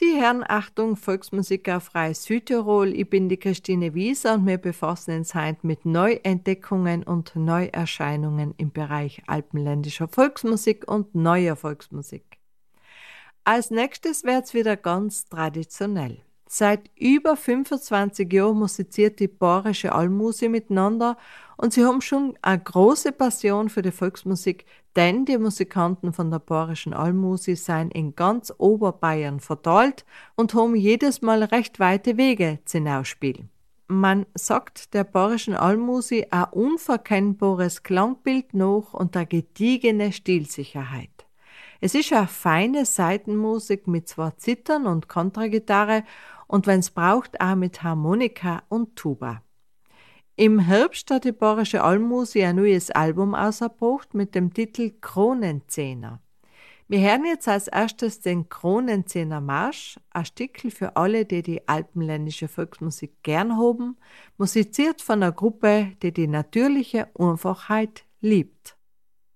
Sie hören Achtung, Volksmusik auf Freie Südtirol. Ich bin die Christine Wieser und wir befassen uns heute mit Neuentdeckungen und Neuerscheinungen im Bereich alpenländischer Volksmusik und neuer Volksmusik. Als nächstes wird's wieder ganz traditionell. Seit über 25 Jahren musiziert die Bayerische Almmusik miteinander und sie haben schon eine große Passion für die Volksmusik, denn die Musikanten von der Bayerischen Almmusik sind in ganz Oberbayern verteilt und haben jedes Mal recht weite Wege zum Ausspielen. Man sagt der Bayerischen Almmusik ein unverkennbares Klangbild nach und eine gediegene Stilsicherheit. Es ist eine feine Saitenmusik mit zwei Zittern und Kontragitarre und wenn's braucht auch mit Harmonika und Tuba. Im Herbst hat die Bayerische Almmusik ein neues Album ausgebracht mit dem Titel Kronenzehner. Wir hören jetzt als erstes den Kronenzehner Marsch, ein Stückel für alle, die die alpenländische Volksmusik gern haben, musiziert von einer Gruppe, die die natürliche Einfachheit liebt.